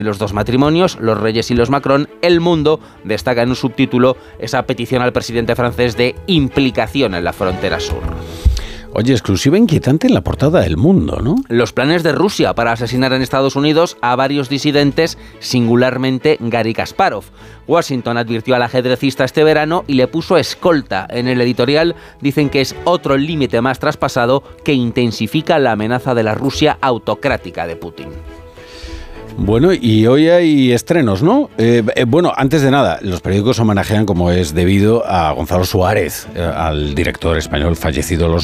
los dos matrimonios, los Reyes y los Macron, El Mundo destaca en un subtítulo esa petición al presidente francés de implicación en la frontera sur. Oye, exclusiva inquietante en la portada del Mundo, ¿no? Los planes de Rusia para asesinar en Estados Unidos a varios disidentes, singularmente Garry Kasparov. Washington advirtió al ajedrecista este verano y le puso escolta. En el editorial dicen que es otro límite más traspasado que intensifica la amenaza de la Rusia autocrática de Putin. Bueno, y hoy hay estrenos, ¿no? Bueno, antes de nada, los periódicos homenajean, como es debido, a Gonzalo Suárez, al director español fallecido a los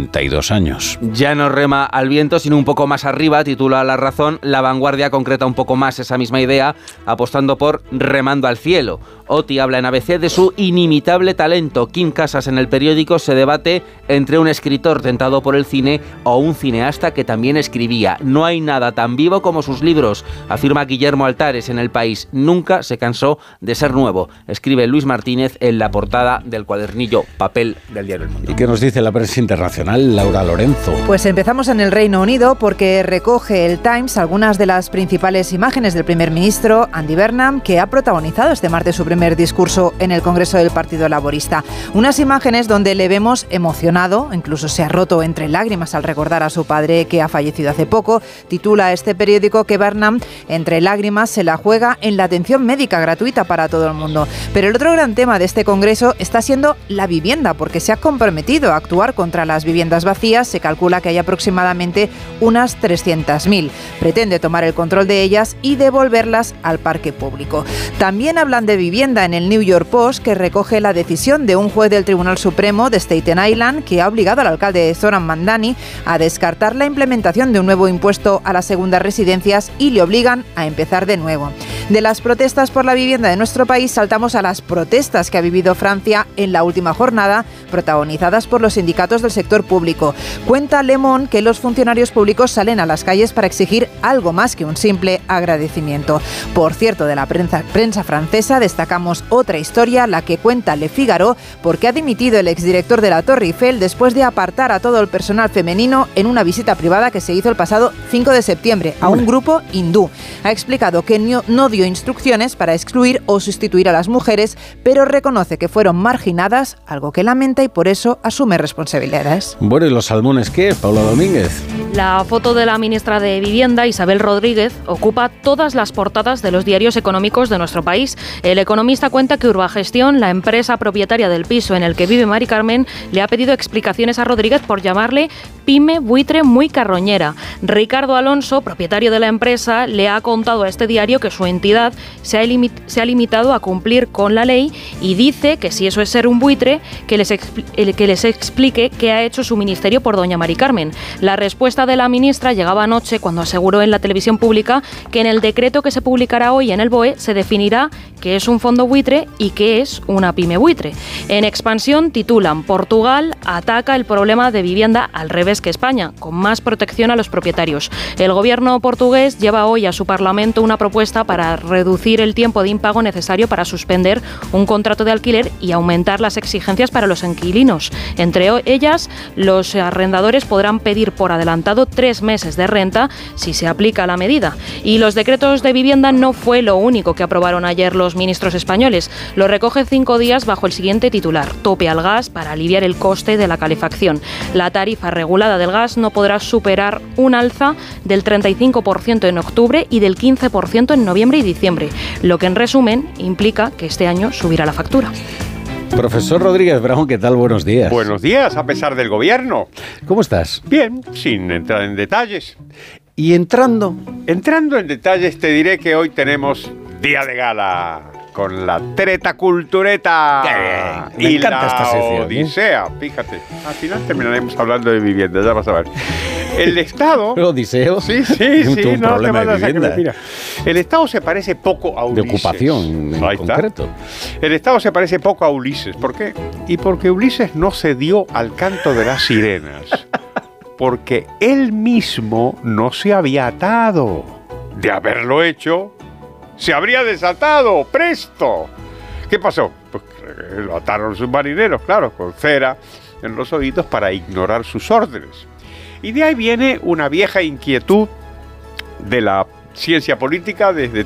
92 años. Ya no rema al viento, sino un poco más arriba, titula La Razón. La Vanguardia concreta un poco más esa misma idea, apostando por Remando al cielo. Oti habla en ABC de su inimitable talento. Kim Casas en el periódico se debate entre un escritor tentado por el cine o un cineasta que también escribía. No hay nada tan vivo como sus libros, afirma Guillermo Altares en El País. Nunca se cansó de ser nuevo, escribe Luis Martínez en la portada del cuadernillo Papel del diario El Mundo. ¿Y qué nos dice la prensa internacional, Laura Lorenzo? Pues empezamos en el Reino Unido porque recoge el Times algunas de las principales imágenes del primer ministro Andy Burnham, que ha protagonizado este martes su primer discurso en el Congreso del Partido Laborista. Unas imágenes donde le vemos emocionado, incluso se ha roto entre lágrimas al recordar a su padre que ha fallecido hace poco. Titula este periódico que Burnham, entre lágrimas, se la juega en la atención médica gratuita para todo el mundo. Pero el otro gran tema de este Congreso está siendo la vivienda, porque se ha comprometido a actuar contra las viviendas vacías. Se calcula que hay aproximadamente unas 300.000. Pretende tomar el control de ellas y devolverlas al parque público. También hablan de vivienda en el New York Post, que recoge la decisión de un juez del Tribunal Supremo de Staten Island que ha obligado al alcalde Zoran Mandani a descartar la implementación de un nuevo impuesto a las segundas residencias y le obligan a empezar de nuevo. De las protestas por la vivienda de nuestro país saltamos a las protestas que ha vivido Francia en la última jornada, protagonizadas por los sindicatos del sector público. Cuenta Le Monde que los funcionarios públicos salen a las calles para exigir algo más que un simple agradecimiento. Por cierto, de la prensa francesa destacamos otra historia, la que cuenta Le Figaro, porque ha dimitido el exdirector de la Torre Eiffel después de apartar a todo el personal femenino en una visita privada que se hizo el pasado 5 de septiembre a un grupo hindú. Ha explicado que no dio instrucciones para excluir o sustituir a las mujeres, pero reconoce que fueron marginadas, algo que lamenta y por eso asume responsabilidades. Bueno, ¿y los salmones qué, Paula Domínguez? La foto de la ministra de Vivienda, Isabel Rodríguez, ocupa todas las portadas de los diarios económicos de nuestro país. El Economista cuenta que Urbagestión, la empresa propietaria del piso en el que vive Mari Carmen, le ha pedido explicaciones a Rodríguez por llamarle pyme buitre muy carroñera. Ricardo Alonso, propietario de la empresa, le ha contado a este diario que su entidad se ha limitado a cumplir con la ley y dice que si eso es ser un buitre, que les explique qué ha hecho su ministerio por doña Mari Carmen. La respuesta de la ministra llegaba anoche cuando aseguró en la televisión pública que en el decreto que se publicará hoy en el BOE se definirá qué es un fondo buitre y qué es una pyme buitre. En Expansión titulan: Portugal ataca el problema de vivienda al revés que España, con más protección a los propietarios. El gobierno portugués lleva hoy a su Parlamento una propuesta para reducir el tiempo de impago necesario para suspender un contrato de alquiler y aumentar las exigencias para los inquilinos. Entre ellas, los arrendadores podrán pedir por adelantado 3 meses de renta si se aplica la medida. Y los decretos de vivienda no fue lo único que aprobaron ayer los ministros españoles. Lo recoge 5 días bajo el siguiente titular: tope al gas para aliviar el coste de la calefacción. La tarifa regulada del gas no podrá superar un alza del 35% en octubre y del 15% en noviembre y diciembre, lo que en resumen implica que este año subirá la factura. Profesor Rodríguez Brown, ¿qué tal? Buenos días. Buenos días, a pesar del gobierno. ¿Cómo estás? Bien, sin entrar en detalles. Y entrando en detalles, te diré que hoy tenemos día de gala con la Treta Cultureta. ¡Qué bien! Me encanta esta sección, Odisea, fíjate. Al final terminaremos hablando de vivienda, ya vas a ver. El Estado... ¿Odiseo? Sí, un no problema de vivienda. Mira, el Estado se parece poco a Ulises. De ocupación, en concreto. El Estado se parece poco a Ulises. ¿Por qué? Y porque Ulises no se dio al canto de las sirenas. Porque él mismo no se había atado. De haberlo hecho, se habría desatado, presto. ¿Qué pasó? Pues lo ataron sus marineros, claro, con cera en los oídos para ignorar sus órdenes. Y de ahí viene una vieja inquietud de la ciencia política desde